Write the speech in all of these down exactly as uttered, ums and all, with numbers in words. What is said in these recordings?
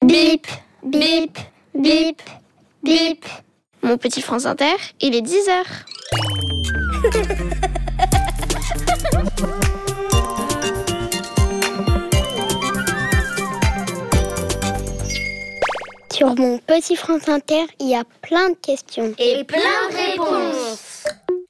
Bip, bip, bip, bip. Mon petit France Inter, il est dix heures. Sur mon petit France Inter, il y a plein de questions. Et plein de réponses.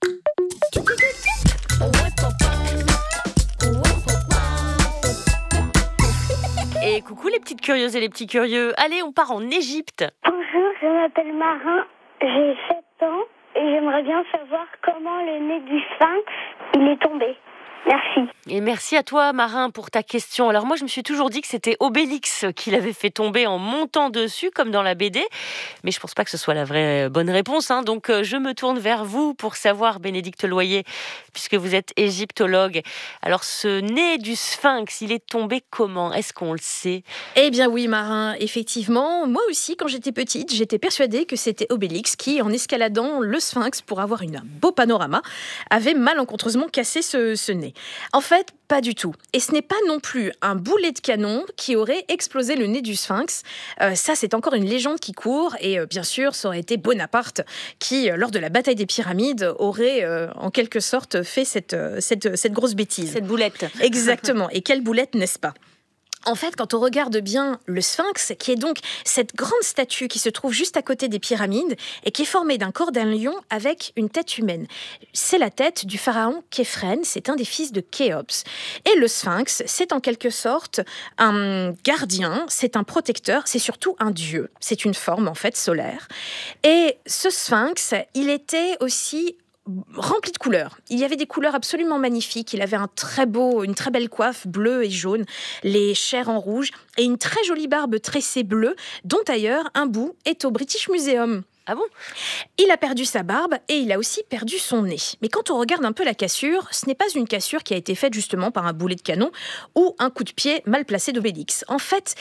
Et coucou les petites curieuses et les petits curieux. Allez, on part en Égypte. Bonjour, je m'appelle Marin, j'ai sept ans et j'aimerais bien savoir comment le nez du sphinx il est tombé. Merci. Et merci à toi, Marin, pour ta question. Alors moi, je me suis toujours dit que c'était Obélix qui l'avait fait tomber en montant dessus, comme dans la B D. Mais je pense pas que ce soit la vraie bonne réponse. Hein. Donc euh, je me tourne vers vous pour savoir, Bénédicte Loyer, puisque vous êtes égyptologue. Alors ce nez du sphinx, il est tombé comment ? Est-ce qu'on le sait ? Eh bien oui, Marin, effectivement. Moi aussi, quand j'étais petite, j'étais persuadée que c'était Obélix qui, en escaladant le sphinx pour avoir une, un beau panorama, avait malencontreusement cassé ce, ce nez. En fait, pas du tout. Et ce n'est pas non plus un boulet de canon qui aurait explosé le nez du sphinx. Euh, ça, c'est encore une légende qui court. Et euh, bien sûr, ça aurait été Bonaparte qui, euh, lors de la bataille des pyramides, aurait euh, en quelque sorte fait cette, euh, cette, cette grosse bêtise. Cette boulette. Exactement. Et quelle boulette, n'est-ce pas ? En fait, quand on regarde bien le sphinx, qui est donc cette grande statue qui se trouve juste à côté des pyramides et qui est formée d'un corps d'un lion avec une tête humaine. C'est la tête du pharaon Képhren, c'est un des fils de Khéops. Et le sphinx, c'est en quelque sorte un gardien, c'est un protecteur, c'est surtout un dieu. C'est une forme en fait solaire. Et ce sphinx, il était aussi rempli de couleurs. Il y avait des couleurs absolument magnifiques. Il avait un très beau, une très belle coiffe bleue et jaune, les chairs en rouge et une très jolie barbe tressée bleue, dont d'ailleurs un bout est au British Museum. Ah bon ? Il a perdu sa barbe et il a aussi perdu son nez. Mais quand on regarde un peu la cassure, ce n'est pas une cassure qui a été faite justement par un boulet de canon ou un coup de pied mal placé d'Obélix. En fait,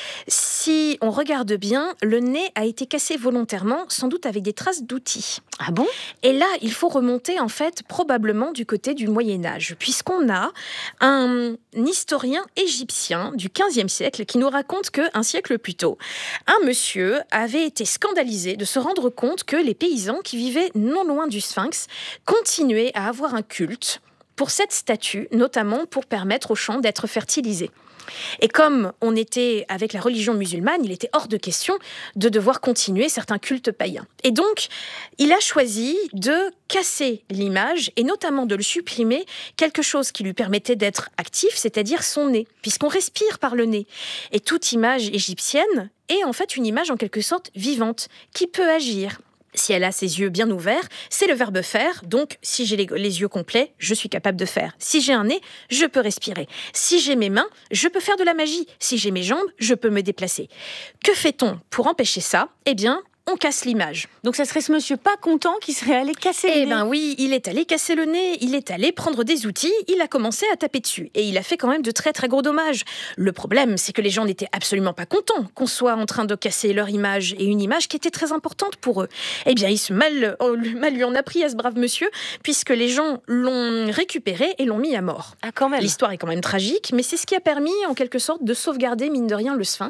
si on regarde bien, le nez a été cassé volontairement, sans doute avec des traces d'outils. Ah bon ? Et là, il faut remonter en fait probablement du côté du Moyen-Âge, puisqu'on a un historien égyptien du quinzième siècle qui nous raconte qu'un siècle plus tôt, un monsieur avait été scandalisé de se rendre compte que les paysans qui vivaient non loin du Sphinx continuaient à avoir un culte pour cette statue, notamment pour permettre aux champs d'être fertilisés. Et comme on était avec la religion musulmane, il était hors de question de devoir continuer certains cultes païens. Et donc, il a choisi de casser l'image et notamment de le supprimer, quelque chose qui lui permettait d'être actif, c'est-à-dire son nez, puisqu'on respire par le nez. Et toute image égyptienne est en fait une image en quelque sorte vivante, qui peut agir. Si elle a ses yeux bien ouverts, c'est le verbe faire. Donc, si j'ai les, les yeux complets, je suis capable de faire. Si j'ai un nez, je peux respirer. Si j'ai mes mains, je peux faire de la magie. Si j'ai mes jambes, je peux me déplacer. Que fait-on pour empêcher ça ? Eh bien, on casse l'image. Donc ça serait ce monsieur pas content qui serait allé casser le Eh nez. ben oui, il est allé casser le nez, il est allé prendre des outils, il a commencé à taper dessus. Et il a fait quand même de très très gros dommages. Le problème, c'est que les gens n'étaient absolument pas contents qu'on soit en train de casser leur image, et une image qui était très importante pour eux. Eh bien, il se mal, oh, mal lui en a pris à ce brave monsieur, puisque les gens l'ont récupéré et l'ont mis à mort. Ah quand même. L'histoire est quand même tragique, mais c'est ce qui a permis en quelque sorte de sauvegarder, mine de rien, le sphinx.